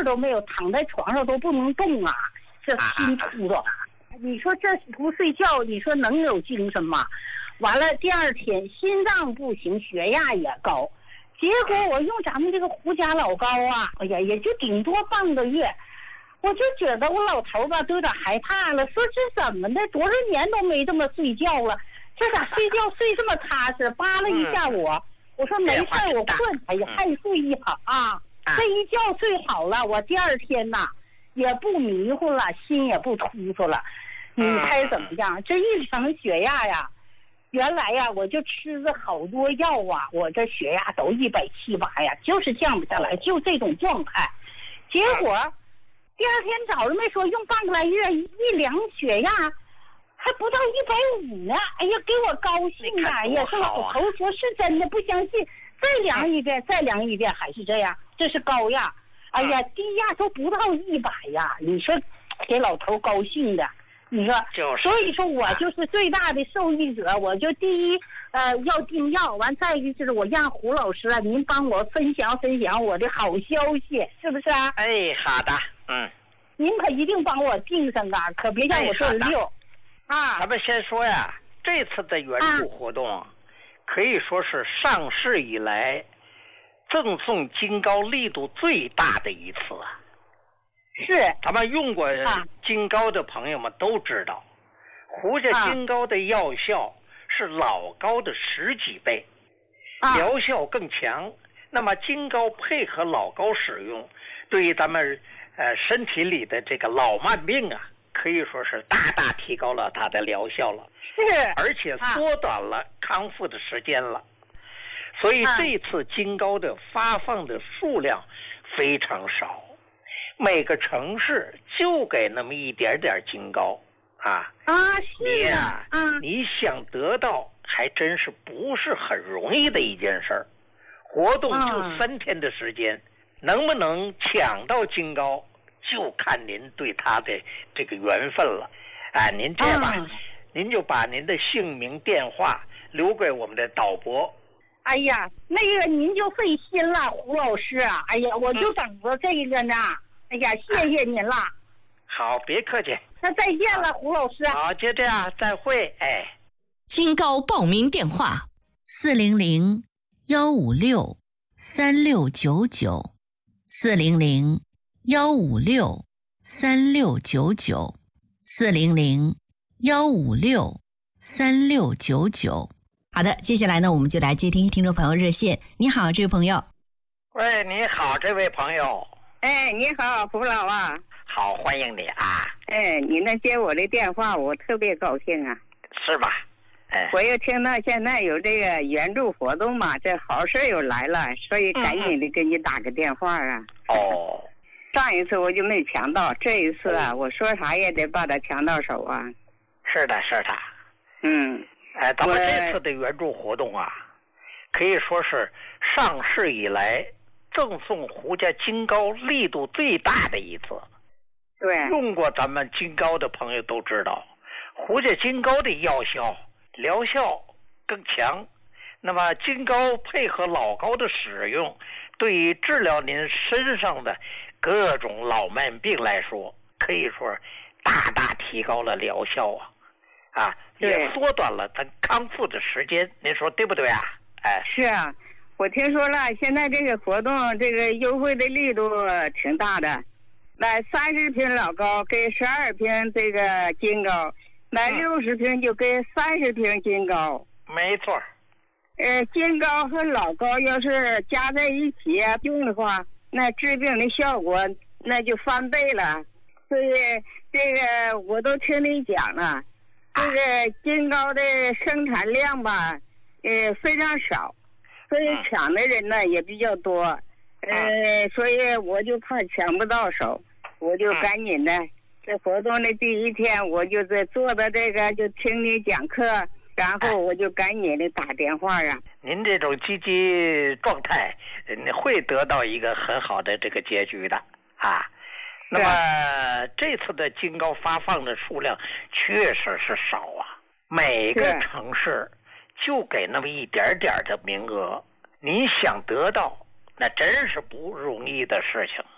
儿都没有，躺在床上都不能动啊，这心突突。你说这不睡觉，你说能有精神吗？完了第二天心脏不行，血压也高，结果我用咱们这个胡家老高啊，哎呀，也就顶多半个月，我就觉得我老头吧都有点害怕了，说这怎么的，多少年都没这么睡觉了，这咋睡觉睡这么踏实？扒拉一下我说没事，我困，哎呀，还睡一会儿啊，这一觉睡好了，我第二天呐也不迷糊了，心也不突突了。你猜怎么样？这一量血压呀，原来呀我就吃了好多药啊，我这血压都170、180呀，就是降不下来，就这种状态。结果第二天早上没说用半个来月，一量血压还不到150呢，哎呀，给我高兴的，哎呀，这老头说是真的，不相信，再量一遍，再量一遍，还是这样，这是高压，哎呀，低压都不到100呀，你说给老头高兴的。你说，所以说我就是最大的受益者。我就第一，要订药，完再一个就是我让胡老师啊，您帮我分享我的好消息，是不是啊？ 哎，好的， 您可一定帮我订上啊，可别让我断溜啊。 咱们先说呀，这次的援助活动，可以说是上市以来赠送金膏力度最大的一次啊。 是， 咱们用过金膏的朋友们都知道，胡家金膏的药效是老膏的10几倍，疗效更强。那么金膏配合老膏使用，对于咱们身体里的这个老慢病啊，可以说是大大提高了它的疗效了， 是， 而且缩短了康复的时间了。所以这次金膏的发放的数量非常少。每个城市就给那么一点点金膏是啊，你想得到还真是不是很容易的一件事儿。活动就3天的时间，能不能抢到金膏，就看您对他的这个缘分了。您这样吧，您就把您的姓名、电话留给我们的导播。 哎呀，那个您就费心了，胡老师啊！哎呀，我就等着这个呢。哎呀，谢谢您了。 好，别客气。 那再见了，胡老师。 好，就这样，再会。 金膏报名电话 400-156-3699，400-156-3699。好的，接下来呢，我们就来接听听众朋友热线。你好，这位朋友。 喂，你好，这位朋友。 你好，胡老啊。 好，欢迎你啊。 你能接我的电话，我特别高兴啊。 是吧？ 我又听到现在有这个援助活动嘛，这好事又来了，所以赶紧的给你打个电话啊。上一次我就没抢到，这一次啊，我说啥也得把它抢到手啊。 是的，是的。咱们这次的援助活动啊，可以说是上市以来赠送胡家金膏力度最大的一次。 对， 用过咱们金膏的朋友都知道，胡家金膏的药效、疗效更强。那么金膏配合老膏的使用，对于治疗您身上的各种老慢病来说，可以说大大提高了疗效也缩短了咱康复的时间。您说对不对啊？ 是啊，我听说了，现在这个活动这个优惠的力度挺大的，买30瓶老膏给12瓶这个金膏，买60瓶就给30瓶金膏。 没错。 金膏和老膏要是加在一起用的话，那治病的效果那就翻倍了。所以这个我都听你讲了，这个金膏的生产量吧，非常少，所以抢的人呢也比较多。所以我就怕抢不到手，我就赶紧的。这活动的第一天，我就在坐到这个就听你讲课，然后我就赶紧的打电话啊。 您这种积极状态，会得到一个很好的这个结局的啊。那么这次的金膏发放的数量确实是少啊，每个城市就给那么一点点的名额，您想得到那真是不容易的事情。